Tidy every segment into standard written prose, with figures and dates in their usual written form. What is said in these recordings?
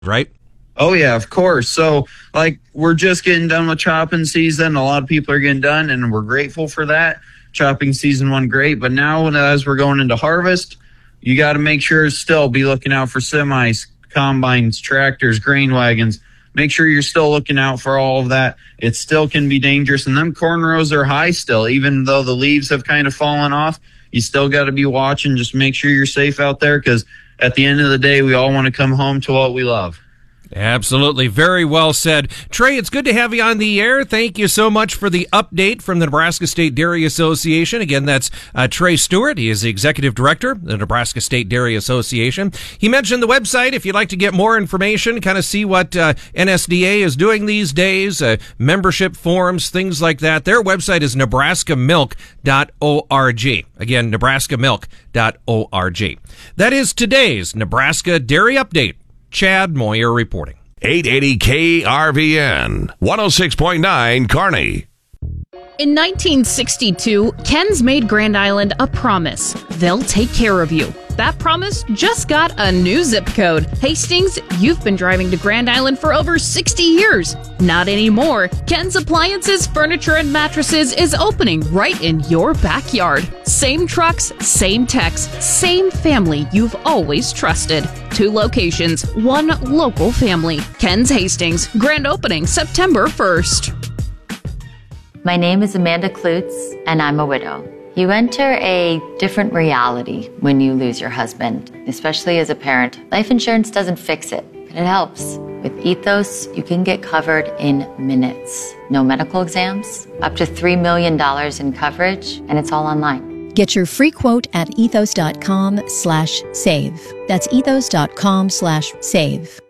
right? Oh, yeah, of course. So, like, we're just getting done with chopping season. A lot of people are getting done, and we're grateful for that. Chopping season went great. But now, as we're going into harvest, you got to make sure still be looking out for semis, combines, tractors, grain wagons. Make sure you're still looking out for all of that. It still can be dangerous. And them corn rows are high still. Even though the leaves have kind of fallen off, you still got to be watching. Just make sure you're safe out there, because at the end of the day, we all want to come home to what we love. Absolutely. Very well said. Trey, it's good to have you on the air. Thank you so much for the update from the Nebraska State Dairy Association. Again, that's Trey Stewart. He is the Executive Director of the Nebraska State Dairy Association. He mentioned the website if you'd like to get more information, kind of see what NSDA is doing these days, membership forms, things like that. Their website is nebraskamilk.org. Again, nebraskamilk.org. That is today's Nebraska Dairy Update. Chad Moyer reporting. 880 KRVN, 106.9 Kearney. In 1962, Ken's made Grand Island a promise. They'll take care of you. That promise just got a new zip code. Hastings, you've been driving to Grand Island for over 60 years. Not anymore. Ken's Appliances, Furniture, and Mattresses is opening right in your backyard. Same trucks, same techs, same family you've always trusted. 2 locations, 1 local family. Ken's Hastings, grand opening September 1st. My name is Amanda Klutz, and I'm a widow. You enter a different reality when you lose your husband, especially as a parent. Life insurance doesn't fix it, but it helps. With Ethos, you can get covered in minutes. No medical exams, up to $3 million in coverage, and it's all online. Get your free quote at ethos.com/save. That's ethos.com/save.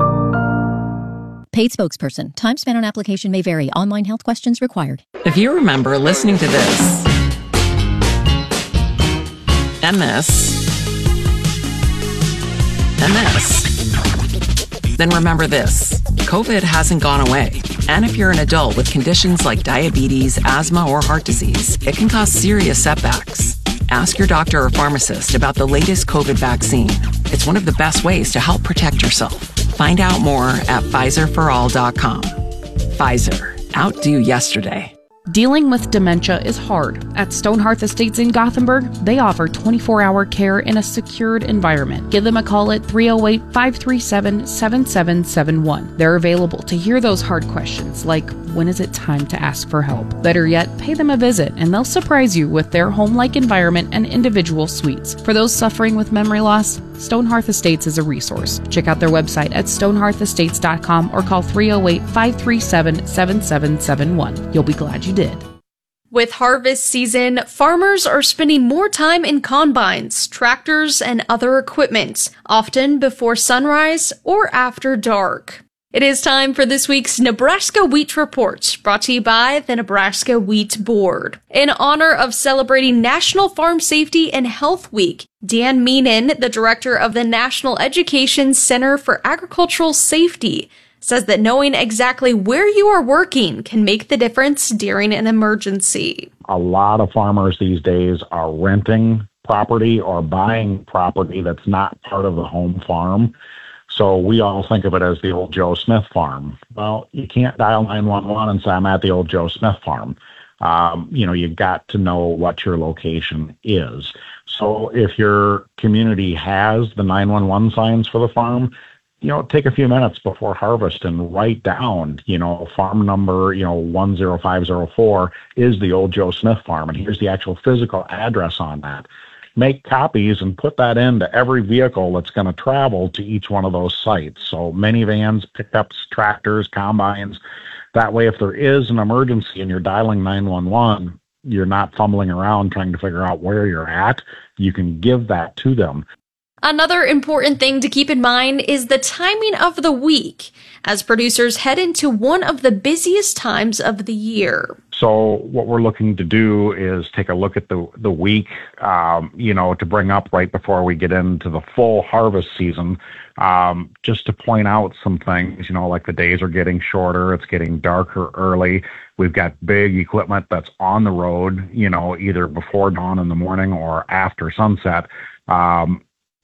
Paid spokesperson. Time spent on application may vary. Online health questions required. If you remember listening to this, and this, then remember this. COVID hasn't gone away. And if you're an adult with conditions like diabetes, asthma, or heart disease, it can cause serious setbacks. Ask your doctor or pharmacist about the latest COVID vaccine. It's one of the best ways to help protect yourself. Find out more at PfizerForAll.com. Pfizer. Outdo yesterday. Dealing with dementia is hard. At Stonehearth Estates in Gothenburg, they offer 24-hour care in a secured environment. Give them a call at 308-537-7771. They're available to hear those hard questions like, when is it time to ask for help? Better yet, pay them a visit and they'll surprise you with their home-like environment and individual suites. For those suffering with memory loss, Stonehearth Estates is a resource. Check out their website at stonehearthestates.com or call 308-537-7771. You'll be glad you did. With harvest season, farmers are spending more time in combines, tractors, and other equipment, often before sunrise or after dark. It is time for this week's Nebraska Wheat Report, brought to you by the Nebraska Wheat Board. In honor of celebrating National Farm Safety and Health Week, Dan Meenan, the director of the National Education Center for Agricultural Safety, says that knowing exactly where you are working can make the difference during an emergency. A lot of farmers these days are renting property or buying property that's not part of the home farm. So we all think of it as the old Joe Smith farm. Well, you can't dial 911 and say, I'm at the old Joe Smith farm. You've got to know what your location is. So if your community has the 911 signs for the farm, take a few minutes before harvest and write down, farm number, 10504 is the old Joe Smith farm, and here's the actual physical address on that. Make copies and put that into every vehicle that's going to travel to each one of those sites. So minivans, pickups, tractors, combines. That way, if there is an emergency and you're dialing 911, you're not fumbling around trying to figure out where you're at. You can give that to them. Another important thing to keep in mind is the timing of the week, as producers head into one of the busiest times of the year. So what we're looking to do is take a look at the week, to bring up right before we get into the full harvest season, just to point out some things, like the days are getting shorter, it's getting darker early. We've got big equipment that's on the road, either before dawn in the morning or after sunset.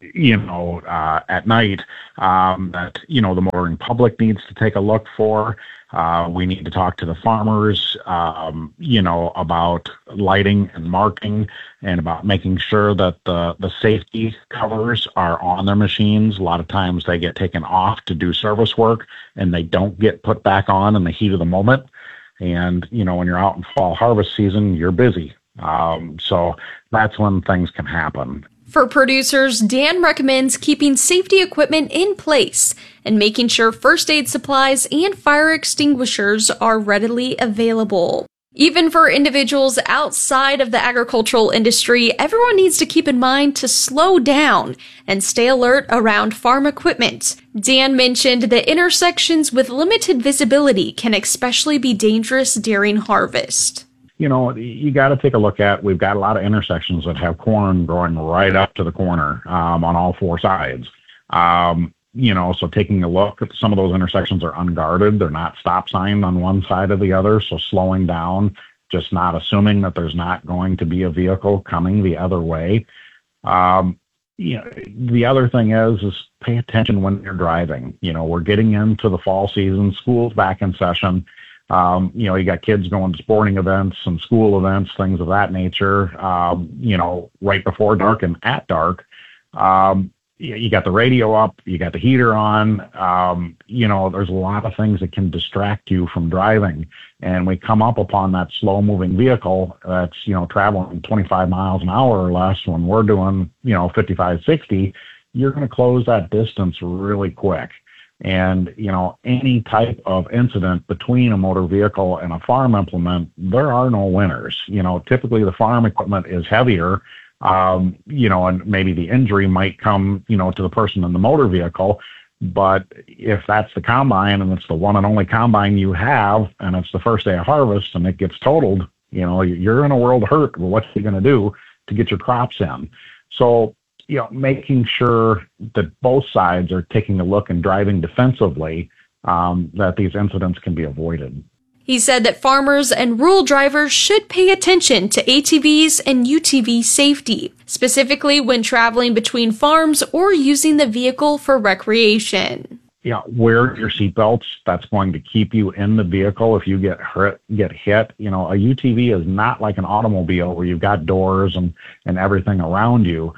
at night that, the motoring public needs to take a look for. We need to talk to the farmers, about lighting and marking and about making sure that the safety covers are on their machines. A lot of times they get taken off to do service work and they don't get put back on in the heat of the moment. And, when you're out in fall harvest season, you're busy. So that's when things can happen. For producers, Dan recommends keeping safety equipment in place and making sure first aid supplies and fire extinguishers are readily available. Even for individuals outside of the agricultural industry, everyone needs to keep in mind to slow down and stay alert around farm equipment. Dan mentioned that intersections with limited visibility can especially be dangerous during harvest. You got to take a look at, we've got a lot of intersections that have corn growing right up to the corner on all four sides. So taking a look at some of those intersections are unguarded. They're not stop signs on one side or the other. So slowing down, just not assuming that there's not going to be a vehicle coming the other way. The other thing is pay attention when you're driving. We're getting into the fall season, school's back in session. You got kids going to sporting events and school events, things of that nature, right before dark and at dark. You got the radio up, you got the heater on, there's a lot of things that can distract you from driving. And we come up upon that slow moving vehicle that's, traveling 25 miles an hour or less when we're doing, 55, 60, you're going to close that distance really quick. And, any type of incident between a motor vehicle and a farm implement, there are no winners. Typically the farm equipment is heavier, and maybe the injury might come, to the person in the motor vehicle. But if that's the combine and it's the one and only combine you have, and it's the first day of harvest and it gets totaled, you're in a world of hurt. Well, what's he going to do to get your crops in? So, making sure that both sides are taking a look and driving defensively, that these incidents can be avoided. He said that farmers and rural drivers should pay attention to ATVs and UTV safety, specifically when traveling between farms or using the vehicle for recreation. Wear your seatbelts. That's going to keep you in the vehicle if you get hit. A UTV is not like an automobile where you've got doors and everything around you.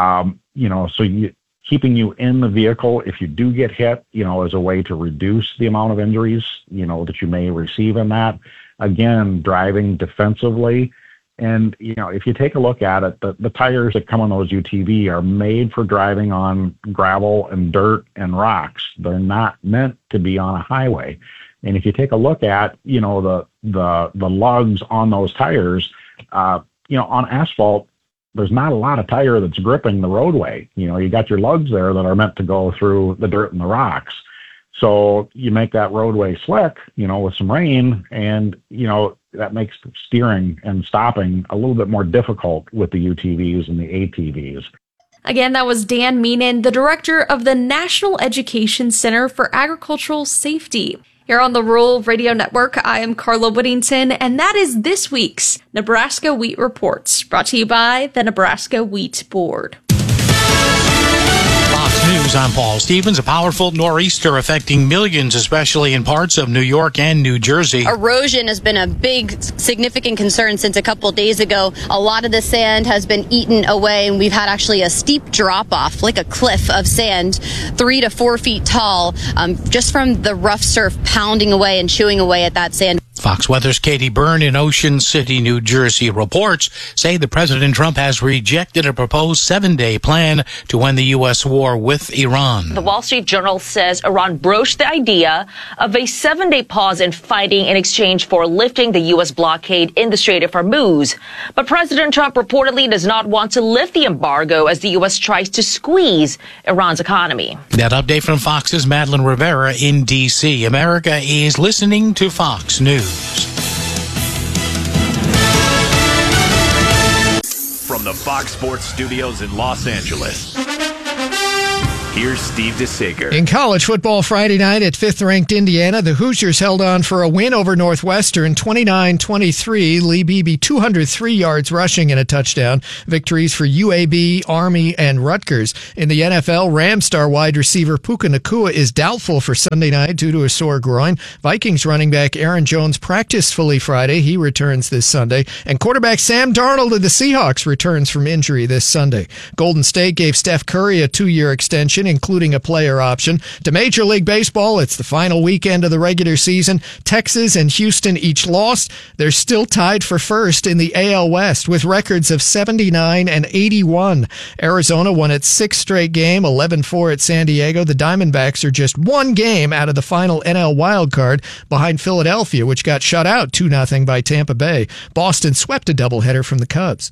Keeping you in the vehicle if you do get hit, is a way to reduce the amount of injuries, that you may receive in that. Again, driving defensively. And, if you take a look at it, the tires that come on those UTV are made for driving on gravel and dirt and rocks. They're not meant to be on a highway. And if you take a look at, the lugs on those tires, on asphalt, there's not a lot of tire that's gripping the roadway. You got your lugs there that are meant to go through the dirt and the rocks. So you make that roadway slick, with some rain, and, that makes steering and stopping a little bit more difficult with the UTVs and the ATVs. Again, that was Dan Meenan, the director of the National Education Center for Agricultural Safety. Here on the Rural Radio Network, I am Carla Whittington, and that is this week's Nebraska Wheat Reports, brought to you by the Nebraska Wheat Board. Fox News, I'm Paul Stevens. A powerful nor'easter affecting millions, especially in parts of New York and New Jersey. Erosion has been a big, significant concern since a couple days ago. A lot of the sand has been eaten away, and we've had actually a steep drop-off, like a cliff of sand, 3 to 4 feet tall, just from the rough surf pounding away and chewing away at that sand. Fox Weather's Katie Byrne in Ocean City, New Jersey. Reports say that President Trump has rejected a proposed 7-day plan to end the U.S. war with Iran. The Wall Street Journal says Iran broached the idea of a 7-day pause in fighting in exchange for lifting the U.S. blockade in the Strait of Hormuz. But President Trump reportedly does not want to lift the embargo as the U.S. tries to squeeze Iran's economy. That update from Fox's Madeline Rivera in D.C. America is listening to Fox News. From the Fox Sports Studios in Los Angeles, Here's Steve DeSager. In college football Friday night at 5th-ranked Indiana, the Hoosiers held on for a win over Northwestern 29-23. Lee Beebe 203 yards rushing and a touchdown. Victories for UAB, Army, and Rutgers. In the NFL, Rams star wide receiver Puka Nacua is doubtful for Sunday night due to a sore groin. Vikings running back Aaron Jones practiced fully Friday. He returns this Sunday. And quarterback Sam Darnold of the Seahawks returns from injury this Sunday. Golden State gave Steph Curry a 2-year extension, including a player option. To Major League Baseball, it's the final weekend of the regular season. Texas and Houston each lost. They're still tied for first in the AL West with records of 79 and 81. Arizona won its 6th straight game, 11-4 at San Diego. The Diamondbacks are just one game out of the final NL wildcard behind Philadelphia, which got shut out 2-0 by Tampa Bay. Boston swept a doubleheader from the Cubs.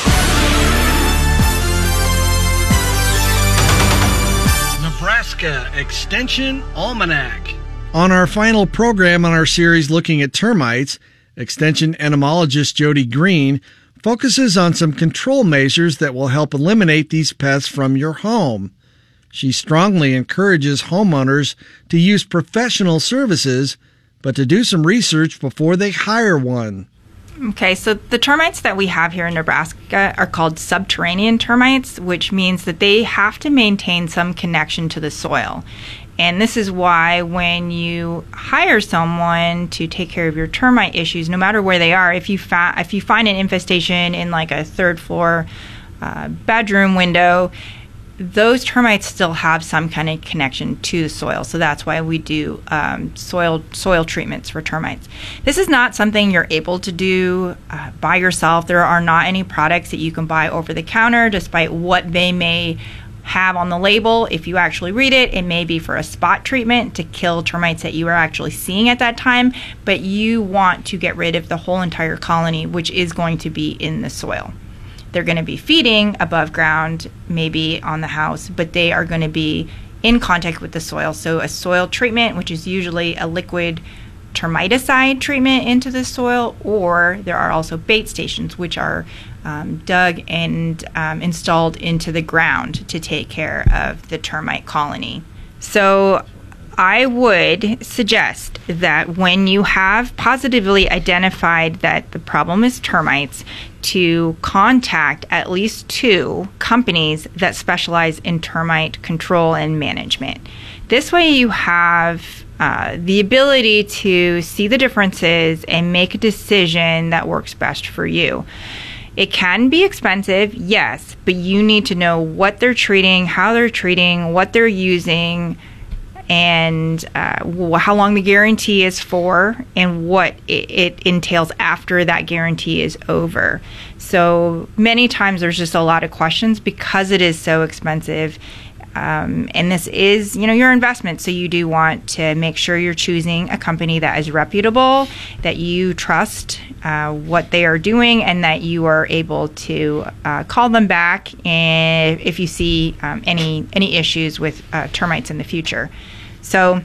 Nebraska Extension Almanac. On our final program on our series looking at termites, Extension entomologist Jody Green focuses on some control measures that will help eliminate these pests from your home. She strongly encourages homeowners to use professional services, but to do some research before they hire one. Okay, so the termites that we have here in Nebraska are called subterranean termites, which means that they have to maintain some connection to the soil. And this is why when you hire someone to take care of your termite issues, no matter where they are, if you find an infestation in like a third floor bedroom window, those termites still have some kind of connection to the soil. So that's why we do soil treatments for termites. This is not something you're able to do by yourself. There are not any products that you can buy over the counter, despite what they may have on the label. If you actually read it, it may be for a spot treatment to kill termites that you are actually seeing at that time, but you want to get rid of the whole entire colony, which is going to be in the soil. They're going to be feeding above ground, maybe on the house, but they are going to be in contact with the soil. So a soil treatment, which is usually a liquid termiticide treatment into the soil, or there are also bait stations, which are dug and installed into the ground to take care of the termite colony. So I would suggest that when you have positively identified that the problem is termites, to contact at least 2 companies that specialize in termite control and management. This way you have the ability to see the differences and make a decision that works best for you. It can be expensive, yes, but you need to know what they're treating, how they're treating, what they're using, and how long the guarantee is for, and what it entails after that guarantee is over. So many times there's just a lot of questions because it is so expensive. And this is, your investment. So you do want to make sure you're choosing a company that is reputable, that you trust what they are doing, and that you are able to call them back and if you see any issues with termites in the future. So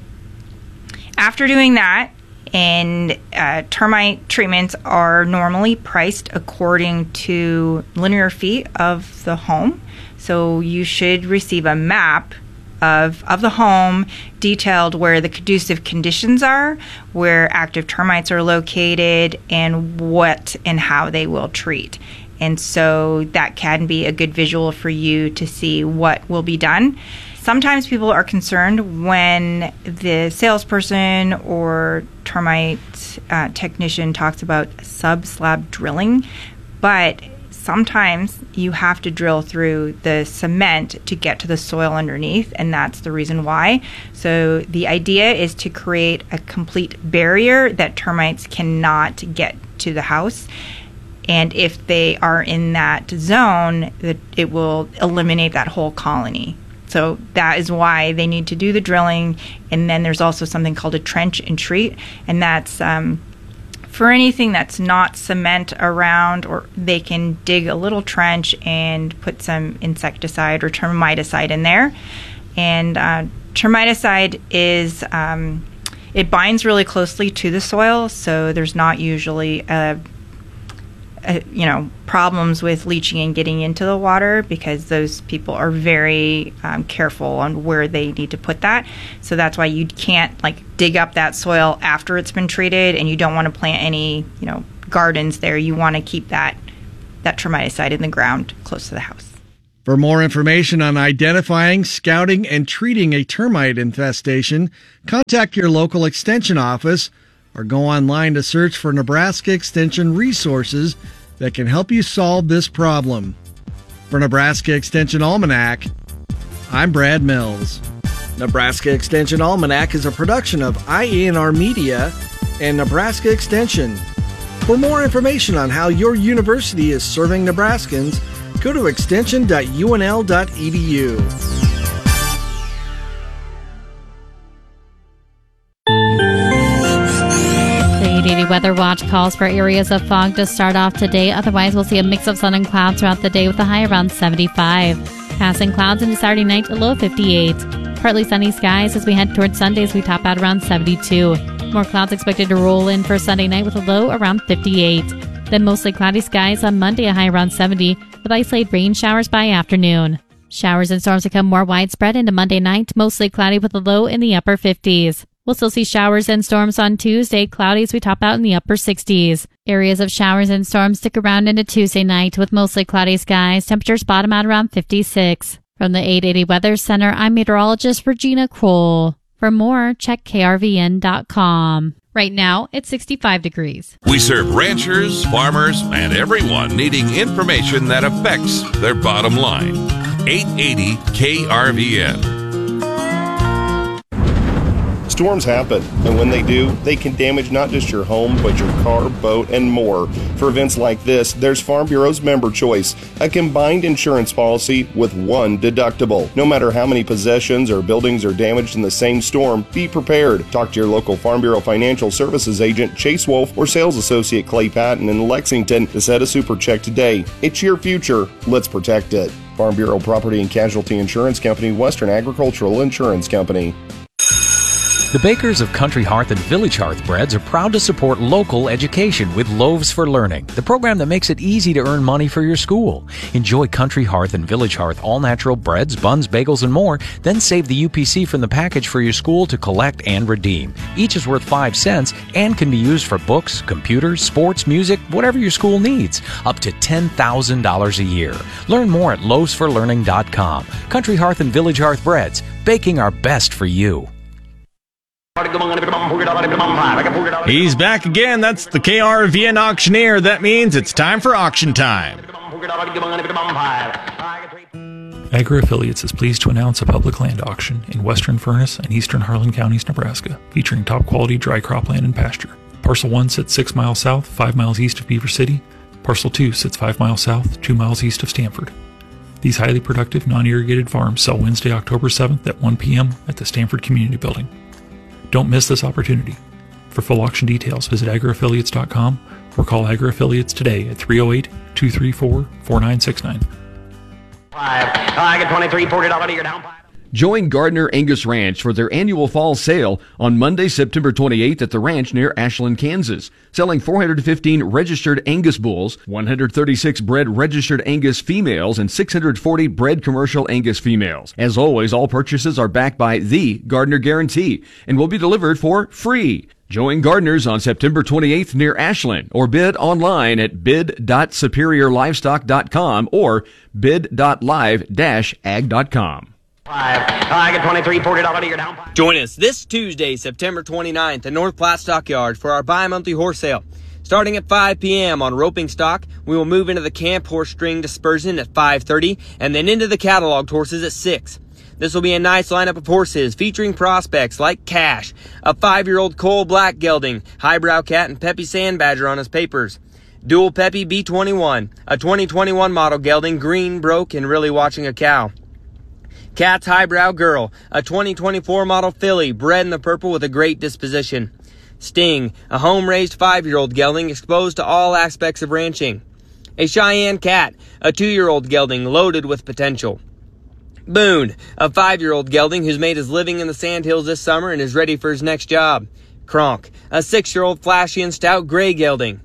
after doing that, and termite treatments are normally priced according to linear feet of the home. So you should receive a map of the home, detailed where the conducive conditions are, where active termites are located, and what and how they will treat. And so that can be a good visual for you to see what will be done. Sometimes people are concerned when the salesperson or termite technician talks about sub-slab drilling, but sometimes you have to drill through the cement to get to the soil underneath, and that's the reason why. So the idea is to create a complete barrier that termites cannot get to the house. And if they are in that zone, it will eliminate that whole colony. So that is why they need to do the drilling. And then there's also something called a trench and treat. And that's for anything that's not cement around, or they can dig a little trench and put some insecticide or termiticide in there. And termiticide is, it binds really closely to the soil. So there's not usually problems with leaching and getting into the water, because those people are very careful on where they need to put that. So that's why you can't dig up that soil after it's been treated, and you don't want to plant any gardens there. You want to keep that termiticide in the ground close to the house. For more information on identifying, scouting, and treating a termite infestation, contact your local extension office or go online to search for Nebraska Extension resources that can help you solve this problem. For Nebraska Extension Almanac, I'm Brad Mills. Nebraska Extension Almanac is a production of IENR Media and Nebraska Extension. For more information on how your university is serving Nebraskans, go to extension.unl.edu. The 880 Weather Watch calls for areas of fog to start off today. Otherwise, we'll see a mix of sun and clouds throughout the day with a high around 75. Passing clouds into Saturday night, a low of 58. Partly sunny skies as we head towards Sundays. We top out around 72. More clouds expected to roll in for Sunday night with a low around 58. Then mostly cloudy skies on Monday, a high around 70, with isolated rain showers by afternoon. Showers and storms become more widespread into Monday night, mostly cloudy with a low in the upper 50s. We'll still see showers and storms on Tuesday, cloudy as we top out in the upper 60s. Areas of showers and storms stick around into Tuesday night with mostly cloudy skies. Temperatures bottom out around 56. From the 880 Weather Center, I'm meteorologist Regina Kroll. For more, check krvn.com. Right now, it's 65 degrees. We serve ranchers, farmers, and everyone needing information that affects their bottom line. 880 KRVN. Storms happen, and when they do, they can damage not just your home, but your car, boat, and more. For events like this, there's Farm Bureau's Member Choice, a combined insurance policy with one deductible. No matter how many possessions or buildings are damaged in the same storm, be prepared. Talk to your local Farm Bureau Financial Services agent, Chase Wolf, or sales associate Clay Patton in Lexington to set a super check today. It's your future. Let's protect it. Farm Bureau Property and Casualty Insurance Company, Western Agricultural Insurance Company. The bakers of Country Hearth and Village Hearth Breads are proud to support local education with Loaves for Learning, the program that makes it easy to earn money for your school. Enjoy Country Hearth and Village Hearth all-natural breads, buns, bagels, and more, then save the UPC from the package for your school to collect and redeem. Each is worth 5 cents and can be used for books, computers, sports, music, whatever your school needs, up to $10,000 a year. Learn more at loavesforlearning.com. Country Hearth and Village Hearth Breads, baking our best for you. He's back again. That's the KRVN auctioneer. That means it's time for auction time. Agri-Affiliates is pleased to announce a public land auction in Western Furnace and Eastern Harlan Counties, Nebraska, featuring top-quality dry cropland and pasture. Parcel 1 sits 6 miles south, 5 miles east of Beaver City. Parcel 2 sits 5 miles south, 2 miles east of Stanford. These highly productive, non-irrigated farms sell Wednesday, October 7th at 1 p.m. at the Stanford Community Building. Don't miss this opportunity. For full auction details, visit agriaffiliates.com or call Agri-Affiliates today at 308-234-4969. I get $23, $40 you're down. Join Gardner Angus Ranch for their annual fall sale on Monday, September 28th at the ranch near Ashland, Kansas. Selling 415 registered Angus bulls, 136 bred registered Angus females, and 640 bred commercial Angus females. As always, all purchases are backed by the Gardner Guarantee and will be delivered for free. Join Gardner's on September 28th near Ashland or bid online at bid.superiorlivestock.com or bid.live-ag.com. I get $23, $40 you're down. Join us this Tuesday, September 29th at North Platte Stockyards for our bi-monthly horse sale. Starting at 5 p.m. on roping stock, we will move into the camp horse string dispersion at 5:30 and then into the cataloged horses at 6. This will be a nice lineup of horses featuring prospects like Cash, a 5-year-old Coal Black gelding, Highbrow Cat, and Peppy Sand Badger on his papers. Dual Peppy B21, a 2021 model gelding, Green, Broke, and Really Watching a Cow. Cat's Highbrow Girl, a 2024 model filly, bred in the purple with a great disposition. Sting, a home-raised 5-year-old gelding exposed to all aspects of ranching. A Cheyenne Cat, a 2-year-old gelding loaded with potential. Boone, a 5-year-old gelding who's made his living in the Sandhills this summer and is ready for his next job. Kronk, a 6-year-old flashy and stout gray gelding.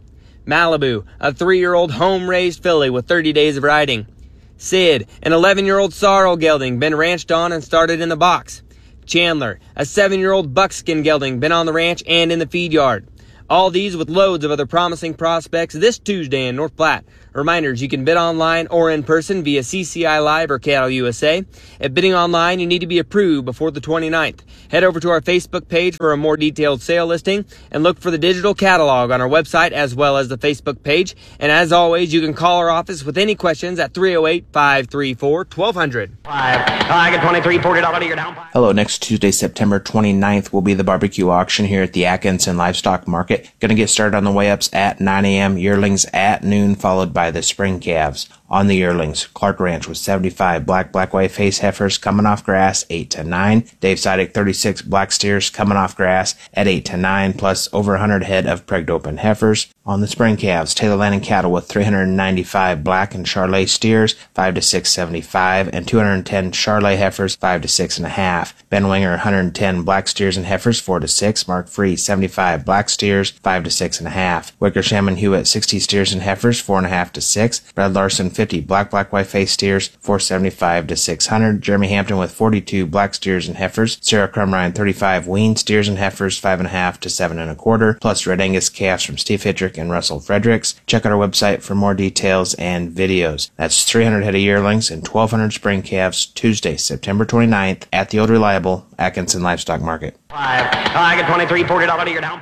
Malibu, a 3-year-old home-raised filly with 30 days of riding. Sid, an 11-year-old sorrel gelding, been ranched on and started in the box. Chandler, a 7-year-old buckskin gelding, been on the ranch and in the feed yard. All these with loads of other promising prospects this Tuesday in North Platte. Reminders, you can bid online or in person via CCI Live or Cattle USA. At bidding online, you need to be approved before the 29th. Head over to our Facebook page for a more detailed sale listing and look for the digital catalog on our website as well as the Facebook page. And as always, you can call our office with any questions at 308-534-1200. I get $23, $40 to your down. Hello, next Tuesday, September 29th, will be the barbecue auction here at the Atkinson Livestock Market. Going to get started on the weigh-ups at 9 a.m., yearlings at noon, followed by the spring calves. On the yearlings, Clark Ranch with 75 black white face heifers coming off grass 8 to 9. Dave Sidek 36 black steers coming off grass at 8 to 9, plus over 100 head of pregged open heifers. On the spring calves, Taylor Landing cattle with 395 black and Charolais steers 5 to 6.75 and 210 Charolais heifers 5 to 6.5. Ben Winger 110 black steers and heifers 4 to 6. Mark Free 75 black steers 5 to 6.5. Wickersham and Hewitt 60 steers and heifers 4.5 to 6. Brad Larson 50 black white face steers 475 to 600. Jeremy Hampton with 42 black steers and heifers. Sarah Crumrine 35 wean steers and heifers 5.5 to 7.25, plus Red Angus calves from Steve Hittrick and Russell Fredericks. Check out our website for more details and videos. That's 300 head of yearlings and 1,200 spring calves Tuesday, September 29th at the old reliable Atkinson Livestock Market. I get $23, $40 to your down.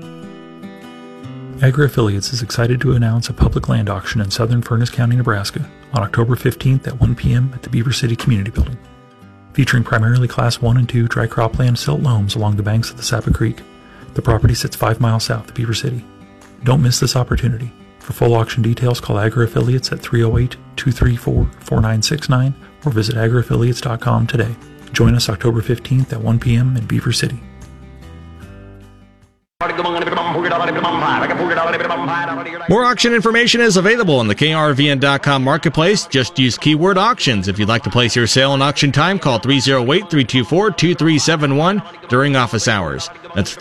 Agri-Affiliates is excited to announce a public land auction in southern Furness County, Nebraska on October 15th at 1 p.m. at the Beaver City Community Building. Featuring primarily Class 1 and 2 dry cropland silt loams along the banks of the Sapa Creek, the property sits 5 miles south of Beaver City. Don't miss this opportunity. For full auction details, call Agri-Affiliates at 308-234-4969 or visit agriaffiliates.com today. Join us October 15th at 1 p.m. in Beaver City. More auction information is available on the KRVN.com marketplace. Just use keyword auctions. If you'd like to place your sale in auction time, call 308-324-2371 during office hours. That's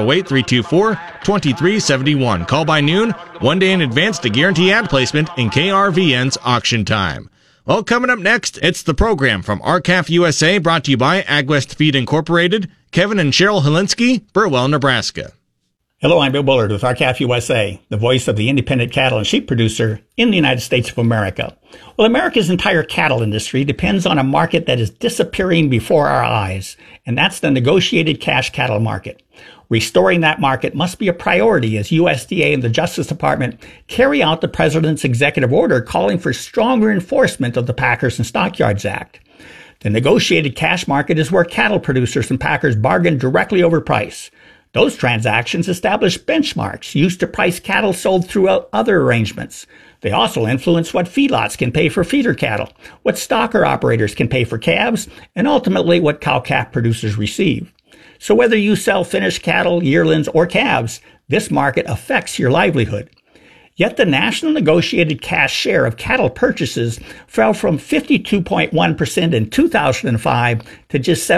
308-324-2371. Call by noon, 1 day in advance to guarantee ad placement in KRVN's auction time. Well, coming up next, it's the program from R-CALF USA, brought to you by AgWest Feed Incorporated. Kevin and Cheryl Helinski, Burwell, Nebraska. Hello, I'm Bill Bullard with R-CALF USA, the voice of the independent cattle and sheep producer in the United States of America. Well, America's entire cattle industry depends on a market that is disappearing before our eyes, and that's the negotiated cash cattle market. Restoring that market must be a priority as USDA and the Justice Department carry out the President's executive order calling for stronger enforcement of the Packers and Stockyards Act. The negotiated cash market is where cattle producers and packers bargain directly over price. Those transactions establish benchmarks used to price cattle sold through other arrangements. They also influence what feedlots can pay for feeder cattle, what stocker operators can pay for calves, and ultimately what cow-calf producers receive. So whether you sell finished cattle, yearlings, or calves, this market affects your livelihood. Yet the national negotiated cash share of cattle purchases fell from 52.1% in 2005 to just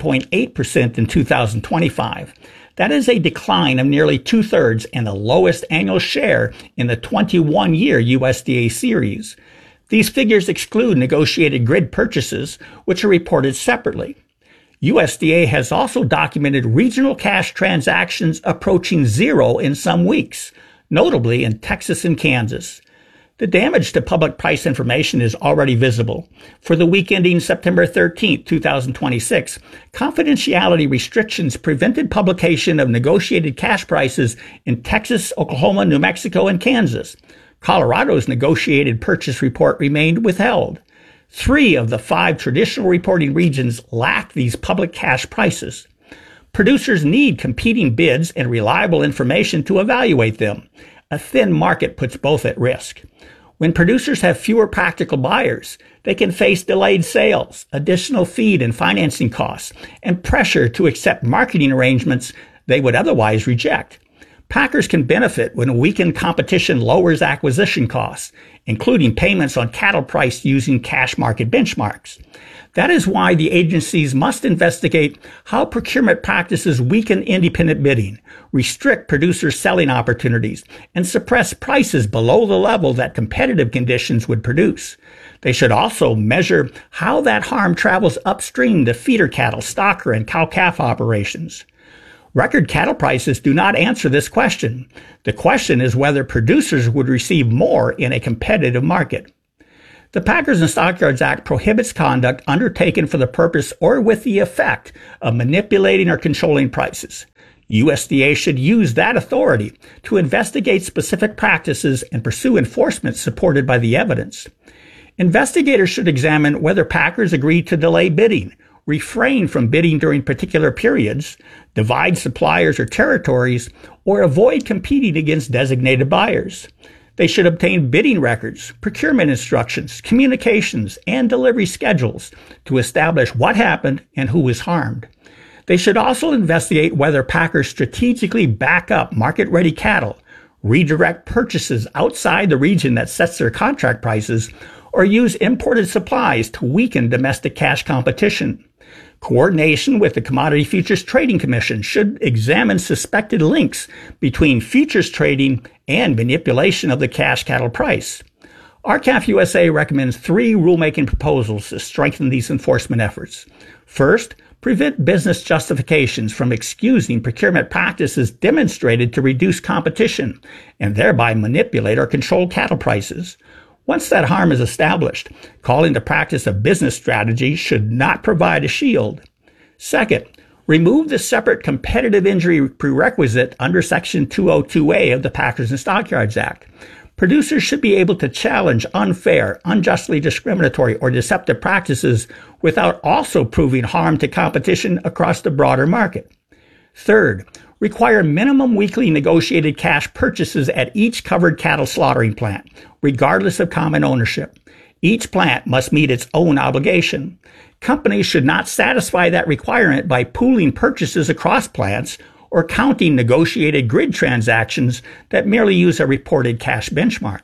17.8% in 2025. That is a decline of nearly 2/3 and the lowest annual share in the 21-year USDA series. These figures exclude negotiated grid purchases, which are reported separately. USDA has also documented regional cash transactions approaching zero in some weeks, notably in Texas and Kansas. The damage to public price information is already visible. For the week ending September 13, 2026, confidentiality restrictions prevented publication of negotiated cash prices in Texas, Oklahoma, New Mexico, and Kansas. Colorado's negotiated purchase report remained withheld. 3 of the 5 traditional reporting regions lack these public cash prices. Producers need competing bids and reliable information to evaluate them. A thin market puts both at risk. When producers have fewer practical buyers, they can face delayed sales, additional feed and financing costs, and pressure to accept marketing arrangements they would otherwise reject. Packers can benefit when weakened competition lowers acquisition costs, including payments on cattle priced using cash market benchmarks. That is why the agencies must investigate how procurement practices weaken independent bidding, restrict producers' selling opportunities, and suppress prices below the level that competitive conditions would produce. They should also measure how that harm travels upstream to feeder cattle, stocker, and cow-calf operations. Record cattle prices do not answer this question. The question is whether producers would receive more in a competitive market. The Packers and Stockyards Act prohibits conduct undertaken for the purpose or with the effect of manipulating or controlling prices. USDA should use that authority to investigate specific practices and pursue enforcement supported by the evidence. Investigators should examine whether packers agree to delay bidding, refrain from bidding during particular periods, divide suppliers or territories, or avoid competing against designated buyers. They should obtain bidding records, procurement instructions, communications, and delivery schedules to establish what happened and who was harmed. They should also investigate whether packers strategically back up market-ready cattle, redirect purchases outside the region that sets their contract prices, or use imported supplies to weaken domestic cash competition. Coordination with the Commodity Futures Trading Commission should examine suspected links between futures trading and manipulation of the cash cattle price. RCAF USA recommends 3 rulemaking proposals to strengthen these enforcement efforts. First, prevent business justifications from excusing procurement practices demonstrated to reduce competition and thereby manipulate or control cattle prices. Once that harm is established, calling the practice a business strategy should not provide a shield. Second, remove the separate competitive injury prerequisite under Section 202A of the Packers and Stockyards Act. Producers should be able to challenge unfair, unjustly discriminatory, or deceptive practices without also proving harm to competition across the broader market. Third, require minimum weekly negotiated cash purchases at each covered cattle slaughtering plant, regardless of common ownership. Each plant must meet its own obligation. Companies should not satisfy that requirement by pooling purchases across plants or counting negotiated grid transactions that merely use a reported cash benchmark.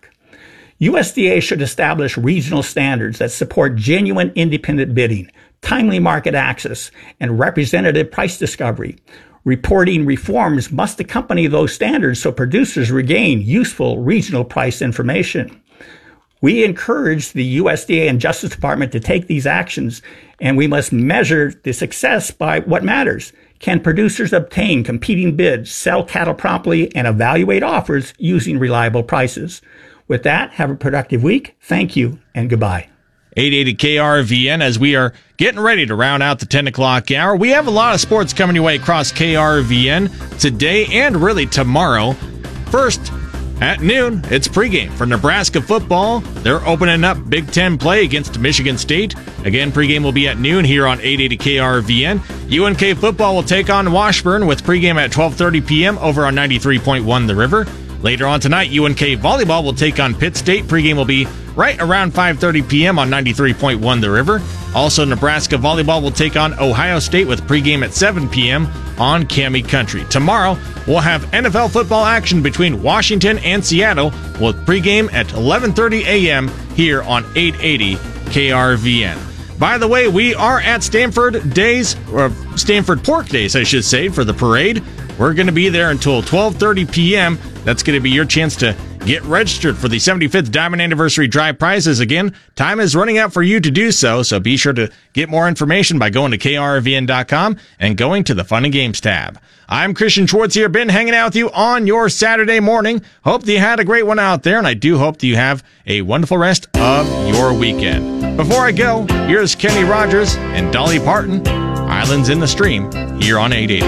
USDA should establish regional standards that support genuine independent bidding, timely market access, and representative price discovery. Reporting reforms must accompany those standards so producers regain useful regional price information. We encourage the USDA and Justice Department to take these actions, and we must measure the success by what matters. Can producers obtain competing bids, sell cattle promptly, and evaluate offers using reliable prices? With that, have a productive week. Thank you, and goodbye. 880 KRVN as we are getting ready to round out the 10 o'clock hour. We have a lot of sports coming your way across KRVN today and really tomorrow. First, at noon, it's pregame for Nebraska football. They're opening up Big Ten play against Michigan State. Again, pregame will be at noon here on 880 KRVN. UNK football will take on Washburn with pregame at 12:30 p.m. over on 93.1 The River. Later on tonight, UNK volleyball will take on Pitt State. Pregame will be right around 5:30 p.m. on 93.1 The River. Also, Nebraska volleyball will take on Ohio State with pregame at 7 p.m. on Cami Country. Tomorrow, we'll have NFL football action between Washington and Seattle with pregame at 11:30 a.m. here on 880 KRVN. By the way, we are at Stanford Days, or Stanford Pork Days, I should say, for the parade. We're going to be there until 12:30 p.m. That's going to be your chance to get registered for the 75th Diamond Anniversary Drive prizes. Again, time is running out for you to do so, so be sure to get more information by going to krvn.com and going to the Fun and Games tab. I'm Christian Schwartz here, been hanging out with you on your Saturday morning. Hope that you had a great one out there, and I do hope that you have a wonderful rest of your weekend. Before I go, here's Kenny Rogers and Dolly Parton, Islands in the Stream, here on 880.